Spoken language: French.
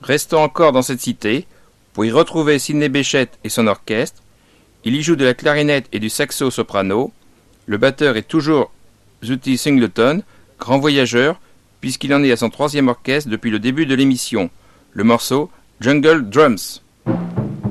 Restons encore dans cette cité pour y retrouver Sidney Bechet et son orchestre. Il y joue de la clarinette et du saxo soprano. Le batteur est toujours Zutty Singleton, grand voyageur, puisqu'il en est à son 3e orchestre depuis le début de l'émission. Le morceau Jungle Drums.